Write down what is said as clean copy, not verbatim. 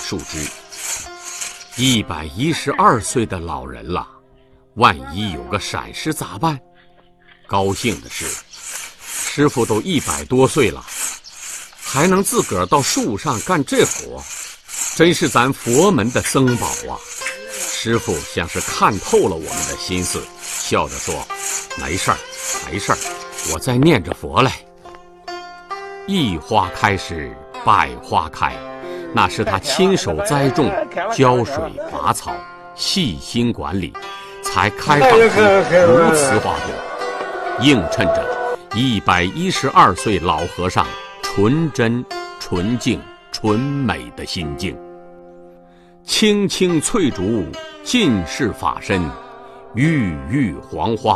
树枝。112岁的老人了，万一有个闪失咋办？高兴的是，师傅都100多岁了，还能自个儿到树上干这活，真是咱佛门的僧宝啊！师傅像是看透了我们的心思，笑着说：“没事儿，没事儿，我在念着佛嘞。”一花开时百花开，那是他亲手栽种、浇水、拔草、细心管理，才开放出如此花朵，映衬着112岁老和尚纯真、纯净、纯美的心境。青青翠竹，尽是法身；郁郁黄花，